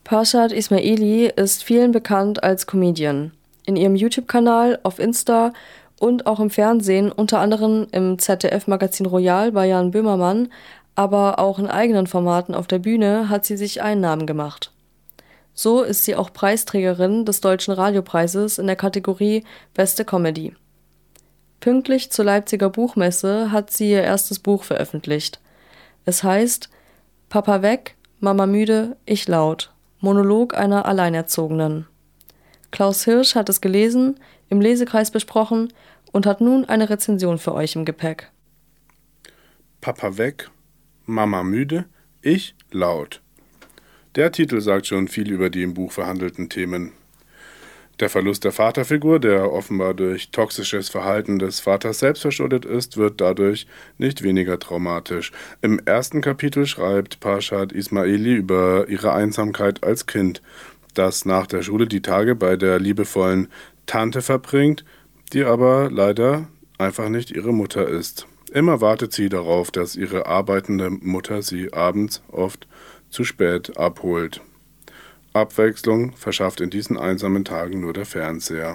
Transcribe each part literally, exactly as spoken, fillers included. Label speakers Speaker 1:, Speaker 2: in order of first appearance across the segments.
Speaker 1: Parshad Ismaili ist vielen bekannt als Comedian. In ihrem YouTube-Kanal, auf Insta und auch im Fernsehen, unter anderem im Z D F-Magazin Royal bei Jan Böhmermann, aber auch in eigenen Formaten auf der Bühne, hat sie sich einen Namen gemacht. So ist sie auch Preisträgerin des Deutschen Radiopreises in der Kategorie Beste Comedy. Pünktlich zur Leipziger Buchmesse hat sie ihr erstes Buch veröffentlicht. Es heißt Papa weg, Mama müde, ich laut. Monolog einer Alleinerzogenen. Klaus Hirsch hat es gelesen, im Lesekreis besprochen und hat nun eine Rezension für euch im Gepäck.
Speaker 2: Papa weg, Mama müde, ich laut. Der Titel sagt schon viel über die im Buch verhandelten Themen. Der Verlust der Vaterfigur, der offenbar durch toxisches Verhalten des Vaters selbst verschuldet ist, wird dadurch nicht weniger traumatisch. Im ersten Kapitel schreibt Parshad Ismaili über ihre Einsamkeit als Kind, das nach der Schule die Tage bei der liebevollen Tante verbringt, die aber leider einfach nicht ihre Mutter ist. Immer wartet sie darauf, dass ihre arbeitende Mutter sie abends oft zu spät abholt. Abwechslung verschafft in diesen einsamen Tagen nur der Fernseher.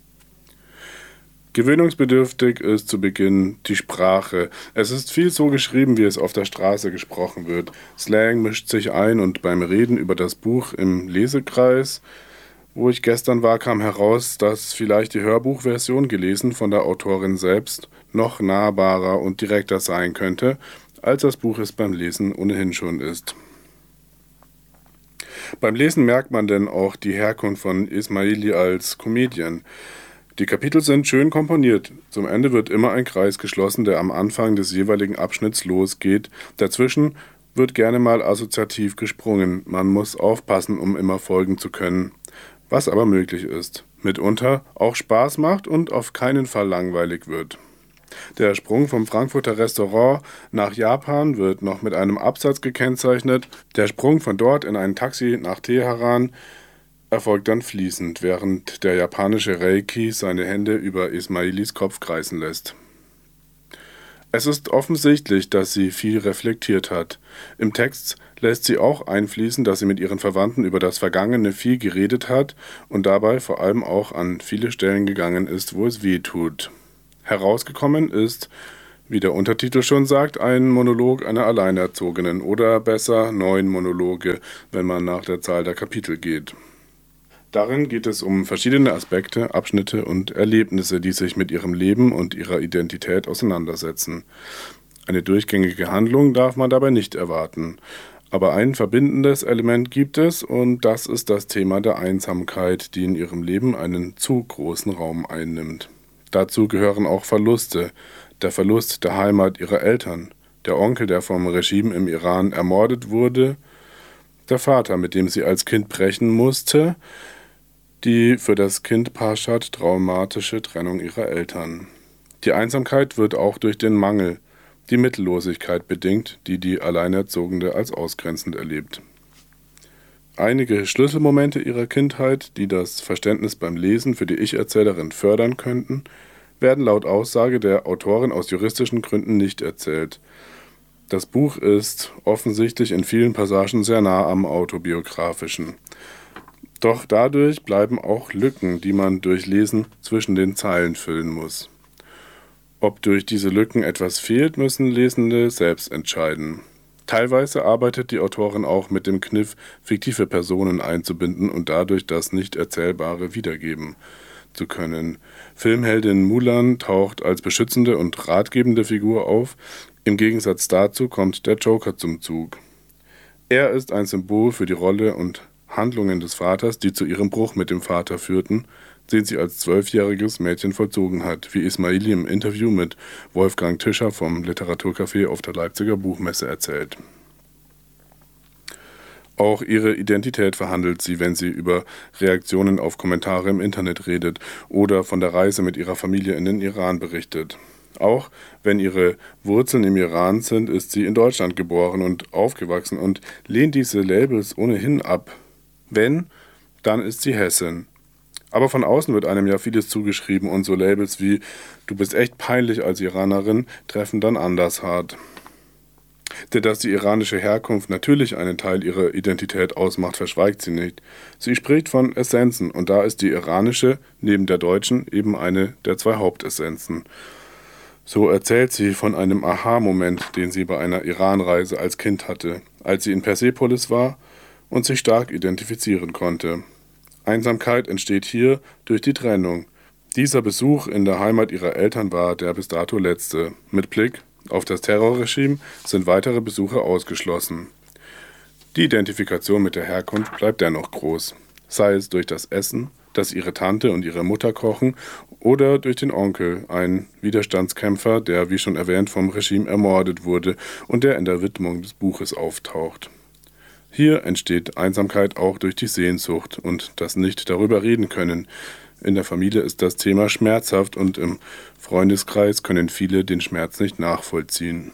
Speaker 2: Gewöhnungsbedürftig ist zu Beginn die Sprache. Es ist viel so geschrieben, wie es auf der Straße gesprochen wird. Slang mischt sich ein und beim Reden über das Buch im Lesekreis, wo ich gestern war, kam heraus, dass vielleicht die Hörbuchversion, gelesen von der Autorin selbst, noch nahbarer und direkter sein könnte, als das Buch es beim Lesen ohnehin schon ist. Beim Lesen merkt man denn auch die Herkunft von Ismaili als Comedian. Die Kapitel sind schön komponiert. Zum Ende wird immer ein Kreis geschlossen, der am Anfang des jeweiligen Abschnitts losgeht. Dazwischen wird gerne mal assoziativ gesprungen. Man muss aufpassen, um immer folgen zu können. Was aber möglich ist. Mitunter auch Spaß macht und auf keinen Fall langweilig wird. Der Sprung vom Frankfurter Restaurant nach Japan wird noch mit einem Absatz gekennzeichnet. Der Sprung von dort in ein Taxi nach Teheran erfolgt dann fließend, während der japanische Reiki seine Hände über Ismailis Kopf kreisen lässt. Es ist offensichtlich, dass sie viel reflektiert hat. Im Text lässt sie auch einfließen, dass sie mit ihren Verwandten über das Vergangene viel geredet hat und dabei vor allem auch an viele Stellen gegangen ist, wo es weh tut. Herausgekommen ist, wie der Untertitel schon sagt, ein Monolog einer Alleinerzogenen oder besser neun Monologe, wenn man nach der Zahl der Kapitel geht. Darin geht es um verschiedene Aspekte, Abschnitte und Erlebnisse, die sich mit ihrem Leben und ihrer Identität auseinandersetzen. Eine durchgängige Handlung darf man dabei nicht erwarten. Aber ein verbindendes Element gibt es und das ist das Thema der Einsamkeit, die in ihrem Leben einen zu großen Raum einnimmt. Dazu gehören auch Verluste, der Verlust der Heimat ihrer Eltern, der Onkel, der vom Regime im Iran ermordet wurde, der Vater, mit dem sie als Kind brechen musste, die für das Kind Parshad traumatische Trennung ihrer Eltern. Die Einsamkeit wird auch durch den Mangel, die Mittellosigkeit bedingt, die die Alleinerzogene als ausgrenzend erlebt. Einige Schlüsselmomente ihrer Kindheit, die das Verständnis beim Lesen für die Ich-Erzählerin fördern könnten, werden laut Aussage der Autorin aus juristischen Gründen nicht erzählt. Das Buch ist offensichtlich in vielen Passagen sehr nah am Autobiografischen. Doch dadurch bleiben auch Lücken, die man durch Lesen zwischen den Zeilen füllen muss. Ob durch diese Lücken etwas fehlt, müssen Lesende selbst entscheiden. Teilweise arbeitet die Autorin auch mit dem Kniff, fiktive Personen einzubinden und dadurch das Nicht-Erzählbare wiedergeben zu können. Filmheldin Mulan taucht als beschützende und ratgebende Figur auf. Im Gegensatz dazu kommt der Joker zum Zug. Er ist ein Symbol für die Rolle und Handlungen des Vaters, die zu ihrem Bruch mit dem Vater führten, den sie als zwölfjähriges Mädchen vollzogen hat, wie Ismaili im Interview mit Wolfgang Tischer vom Literaturcafé auf der Leipziger Buchmesse erzählt. Auch ihre Identität verhandelt sie, wenn sie über Reaktionen auf Kommentare im Internet redet oder von der Reise mit ihrer Familie in den Iran berichtet. Auch wenn ihre Wurzeln im Iran sind, ist sie in Deutschland geboren und aufgewachsen und lehnt diese Labels ohnehin ab. Wenn, dann ist sie Hessin. Aber von außen wird einem ja vieles zugeschrieben und so Labels wie „Du bist echt peinlich als Iranerin" treffen dann anders hart. Denn dass die iranische Herkunft natürlich einen Teil ihrer Identität ausmacht, verschweigt sie nicht. Sie spricht von Essenzen und da ist die iranische, neben der deutschen, eben eine der zwei Hauptessenzen. So erzählt sie von einem Aha-Moment, den sie bei einer Iranreise als Kind hatte, als sie in Persepolis war und sich stark identifizieren konnte. Einsamkeit entsteht hier durch die Trennung. Dieser Besuch in der Heimat ihrer Eltern war der bis dato letzte. Mit Blick auf das Terrorregime sind weitere Besuche ausgeschlossen. Die Identifikation mit der Herkunft bleibt dennoch groß, sei es durch das Essen, das ihre Tante und ihre Mutter kochen, oder durch den Onkel, ein Widerstandskämpfer, der wie schon erwähnt vom Regime ermordet wurde und der in der Widmung des Buches auftaucht. Hier entsteht Einsamkeit auch durch die Sehnsucht und das nicht darüber reden können. In der Familie ist das Thema schmerzhaft und im Freundeskreis können viele den Schmerz nicht nachvollziehen.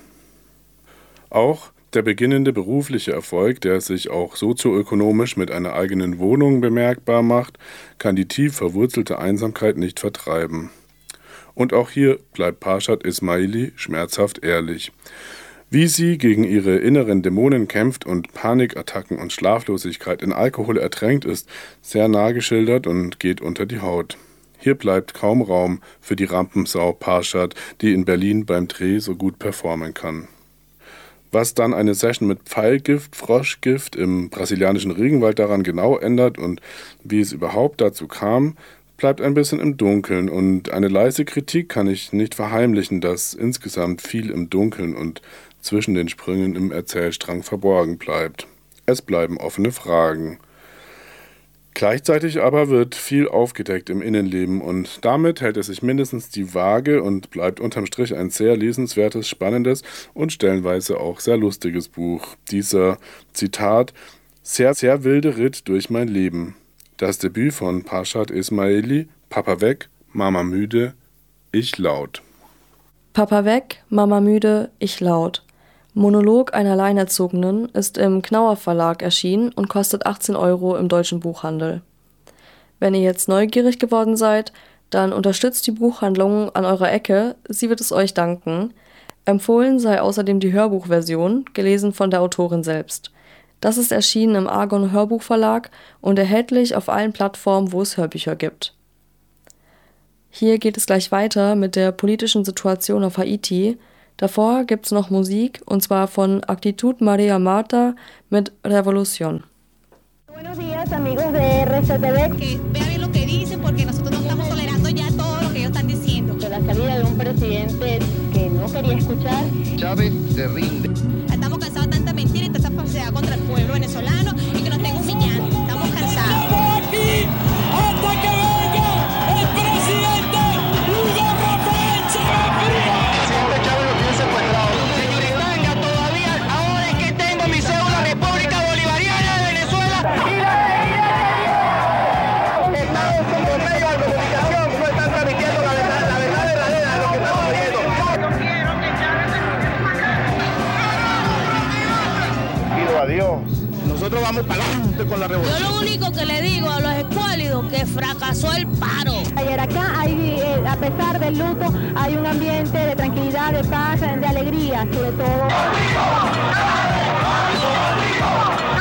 Speaker 2: Auch der beginnende berufliche Erfolg, der sich auch sozioökonomisch mit einer eigenen Wohnung bemerkbar macht, kann die tief verwurzelte Einsamkeit nicht vertreiben. Und auch hier bleibt Parshad Ismaili schmerzhaft ehrlich. Wie sie gegen ihre inneren Dämonen kämpft und Panikattacken und Schlaflosigkeit in Alkohol ertränkt, ist sehr nah geschildert und geht unter die Haut. Hier bleibt kaum Raum für die Rampensau Parshad, die in Berlin beim Dreh so gut performen kann. Was dann eine Session mit Pfeilgift, Froschgift im brasilianischen Regenwald daran genau ändert und wie es überhaupt dazu kam, bleibt ein bisschen im Dunkeln und eine leise Kritik kann ich nicht verheimlichen, dass insgesamt viel im Dunkeln und zwischen den Sprüngen im Erzählstrang verborgen bleibt. Es bleiben offene Fragen. Gleichzeitig aber wird viel aufgedeckt im Innenleben und damit hält es sich mindestens die Waage und bleibt unterm Strich ein sehr lesenswertes, spannendes und stellenweise auch sehr lustiges Buch. Dieser, Zitat, sehr, sehr wilde Ritt durch mein Leben. Das Debüt von Parshad Ismaili, Papa weg, Mama müde, ich laut.
Speaker 1: Papa weg, Mama müde, ich laut. Monolog einer Alleinerzogenen ist im Knauer Verlag erschienen und kostet achtzehn Euro im deutschen Buchhandel. Wenn ihr jetzt neugierig geworden seid, dann unterstützt die Buchhandlung an eurer Ecke, sie wird es euch danken. Empfohlen sei außerdem die Hörbuchversion, gelesen von der Autorin selbst. Das ist erschienen im Argon Hörbuchverlag und erhältlich auf allen Plattformen, wo es Hörbücher gibt. Hier geht es gleich weiter mit der politischen Situation auf Haiti. Davor gibt's noch Musik, und zwar von Actitud Maria Marta mit Revolución.
Speaker 3: Buenos días, amigos de R C T V.
Speaker 4: Que vea bien lo que dicen, porque nosotros no estamos tolerando ya todo lo que ellos están diciendo.
Speaker 3: De la salida de un presidente que no quería escuchar.
Speaker 5: Chávez se rinde.
Speaker 4: Estamos cansados de tanta mentira y tanta falsedad contra el pueblo venezolano y que nos estén humillando. Estamos cansados.
Speaker 6: ¡Estamos aquí hasta que venga el presidente Hugo Rafael Chávez!
Speaker 5: Nosotros vamos para adelante con la revolución.
Speaker 7: Yo lo único que le digo a los escuálidos que fracasó el paro.
Speaker 3: Ayer acá, hay, eh, a pesar del luto, hay un ambiente de tranquilidad, de paz, de alegría, sobre todo.